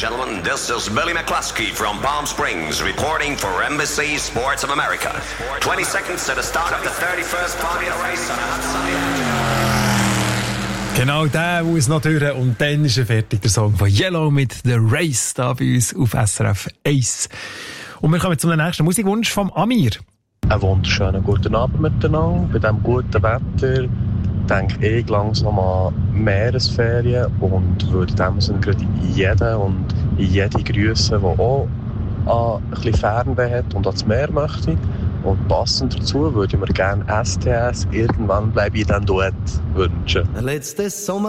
gentlemen, this is Billy McCluskey from Palm Springs reporting for Embassy Sports of America. 20 seconds to the start of the 31st Formula Race on a hot sunny afternoon. Genau, der muss noch durch und dann ist fertig, der Song von Yellow mit «The Race» da bei uns auf SRF 1. Und wir kommen zum nächsten Musikwunsch vom Amir. Einen wunderschönen guten Abend miteinander. Bei diesem guten Wetter denke ich langsam an Meeresferien und würde in dem Sinne gerade jeden und jede grüssen, die auch ein bisschen Fernweh hat und ans Meer möchte. Und passend dazu würde ich mir gerne STS «Irgendwann bleibe ich dann Duett» wünschen. Letztes Sommer